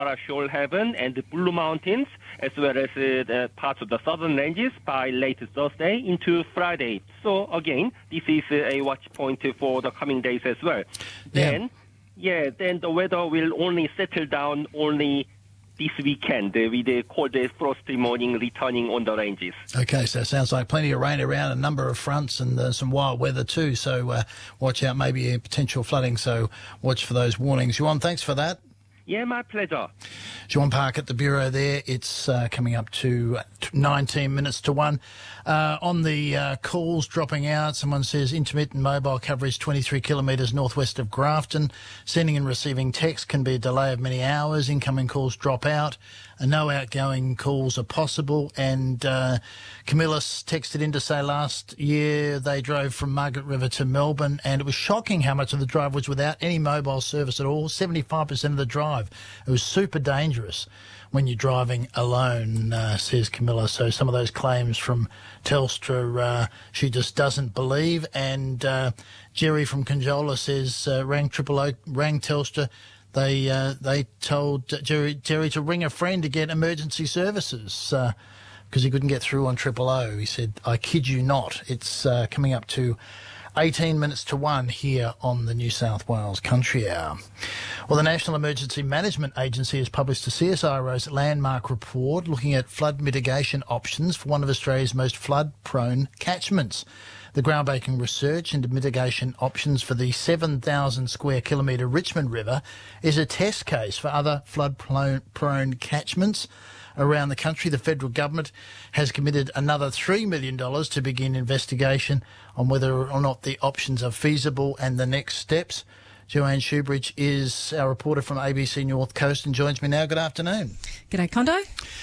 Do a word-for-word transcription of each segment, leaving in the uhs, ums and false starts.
Shoalhaven and the Blue Mountains, as well as uh, the parts of the southern ranges by late Thursday into Friday. So again, this is uh, a watch point for the coming days as well. Then, yeah, yeah then the weather will only settle down only this weekend uh, with the cold, uh, frosty morning returning on the ranges. Okay, so it sounds like plenty of rain around, a number of fronts and uh, some wild weather too. So uh, watch out, maybe a potential flooding. So watch for those warnings. Yuan, thanks for that. Yeah, my pleasure. John Park at the Bureau there. It's uh, coming up to nineteen minutes to one. Uh, on the uh, calls dropping out, someone says intermittent mobile coverage twenty-three kilometres northwest of Grafton. Sending and receiving text can be a delay of many hours. Incoming calls drop out. Uh, no outgoing calls are possible. And uh, Camillus texted in to say last year they drove from Margaret River to Melbourne, and it was shocking how much of the drive was without any mobile service at all. seventy-five percent of the drive. It was super dangerous when you're driving alone, uh, says Camilla. So some of those claims from Telstra, uh, she just doesn't believe. And uh, Jerry from Conjola says, uh, rang Triple O, rang Telstra. They uh, they told Jerry, Jerry to ring a friend to get emergency services because uh, he couldn't get through on Triple O. He said, I kid you not. It's uh, coming up to eighteen minutes to one here on the New South Wales Country Hour. Well, the National Emergency Management Agency has published a C S I R O's landmark report looking at flood mitigation options for one of Australia's most flood-prone catchments. The groundbreaking research into mitigation options for the seven thousand square kilometre Richmond River is a test case for other flood-prone catchments around the country. The federal government has committed another three million dollars to begin investigation on whether or not the options are feasible and the next steps. Joanne Shoebridge is our reporter from A B C North Coast and joins me now. Good afternoon. G'day, Condo.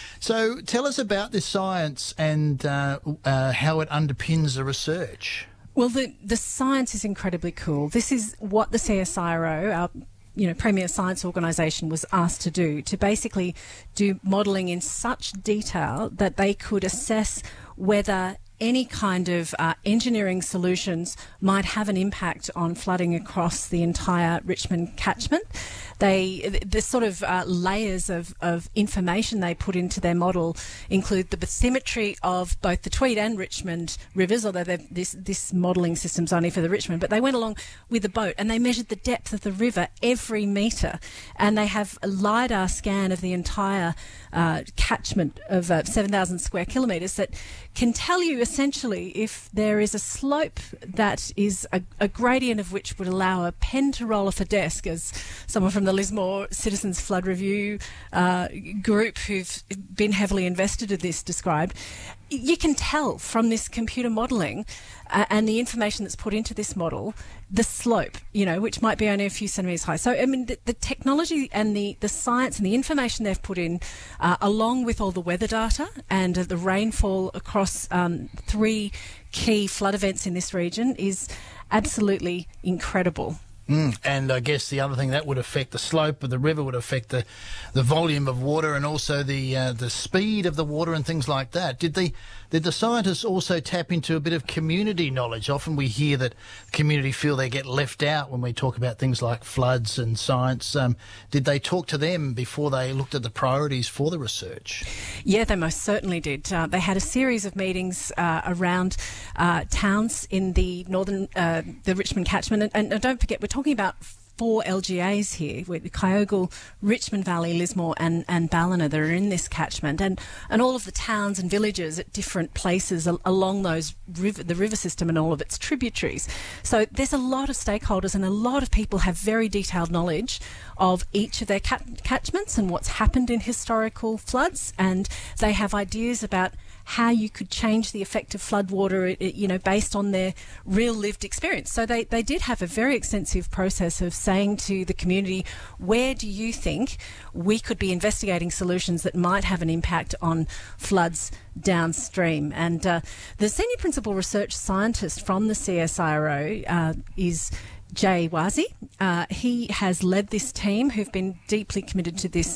So tell us about this science and uh, uh, how it underpins the research. Well, the, the science is incredibly cool. This is what the C S I R O, our you know, premier science organisation, was asked to do, to basically do modelling in such detail that they could assess whether any kind of uh, engineering solutions might have an impact on flooding across the entire Richmond catchment. They, the sort of uh, layers of, of information they put into their model include the bathymetry of both the Tweed and Richmond rivers, although this, this modelling system's only for the Richmond, but they went along with the boat and they measured the depth of the river every metre, and they have a LiDAR scan of the entire uh, catchment of uh, seven thousand square kilometres that can tell you essentially if there is a slope that is a, a gradient of which would allow a pen to roll off a desk, as someone from the Lismore Citizens Flood Review uh, group who've been heavily invested in this described. You can tell from this computer modelling uh, and the information that's put into this model the slope, you know, which might be only a few centimetres high. So, I mean, the, the technology and the, the science and the information they've put in, uh, along with all the weather data and uh, the rainfall across um, three key flood events in this region, is absolutely incredible. Mm. And I guess the other thing that would affect the slope of the river would affect the, the volume of water and also the uh, the speed of the water and things like that. Did the did the scientists also tap into a bit of community knowledge? Often we hear that community feel they get left out when we talk about things like floods and science. Um, did they talk to them before they looked at the priorities for the research? Yeah, they most certainly did. Uh, they had a series of meetings uh, around uh, towns in the northern, uh, the Richmond catchment. And, and don't forget, we're talking about four L G As here, with Kyogle, Richmond Valley, Lismore and, and Ballina that are in this catchment, and, and all of the towns and villages at different places al- along those river, the river system and all of its tributaries. So there's a lot of stakeholders and a lot of people have very detailed knowledge of each of their cat- catchments and what's happened in historical floods, and they have ideas about how you could change the effect of floodwater, you know, based on their real lived experience. So they, they did have a very extensive process of saying to the community, where do you think we could be investigating solutions that might have an impact on floods downstream? And uh, the senior principal research scientist from the C S I R O uh, is Jay Wazi. Uh, he has led this team who've been deeply committed to this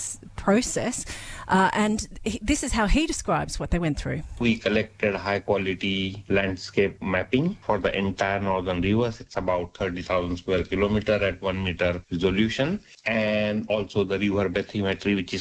process. Uh, and he, this is how he describes what they went through. We collected high-quality landscape mapping for the entire Northern Rivers. It's about thirty thousand square kilometer at one meter resolution. And also the river bathymetry, which is